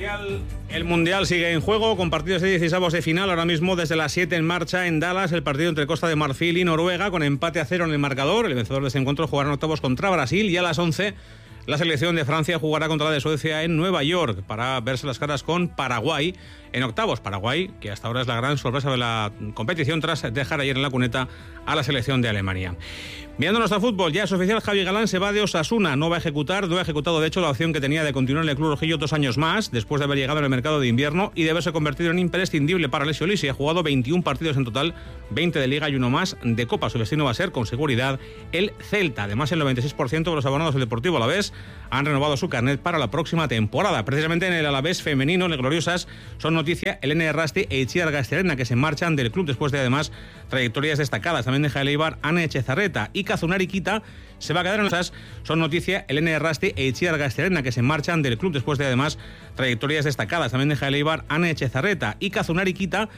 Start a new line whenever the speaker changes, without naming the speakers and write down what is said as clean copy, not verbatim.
El Mundial sigue en juego con partidos de 16avos de final. Ahora mismo desde las 7 en marcha en Dallas el partido entre Costa de Marfil y Noruega con empate a 0 en el marcador. El vencedor de ese encuentro jugará en octavos contra Brasil y a las 11 la selección de Francia jugará contra la de Suecia en Nueva York para verse las caras con Paraguay en octavos. Paraguay, que hasta ahora es la gran sorpresa de la competición tras dejar ayer en la cuneta a la selección de Alemania. Mirando nuestro fútbol, ya es oficial, Javi Galán se va de Osasuna. No ha ejecutado de hecho la opción que tenía de continuar en el club rojillo 2 años más, después de haber llegado en el mercado de invierno y de haberse convertido en imprescindible para Alessio Lisi. Ha jugado 21 partidos en total, 20 de Liga y uno más de Copa. Su destino va a ser, con seguridad, el Celta. Además, el 96% de los abonados del Deportivo Alavés han renovado su carnet para la próxima temporada. Precisamente en el Alavés femenino, las gloriosas son noticia Elena Errasti e Itziar Gastelena, que se marchan del club después de, además, trayectorias destacadas. También deja el Eibar Ana Echezarreta y Kazunari Kita se va a quedar en las. Son noticia Elena Errasti e Itziar Gastelena, que se marchan del club después de, además, trayectorias destacadas. También deja el Eibar Ana Echezarreta y Kazunari Kita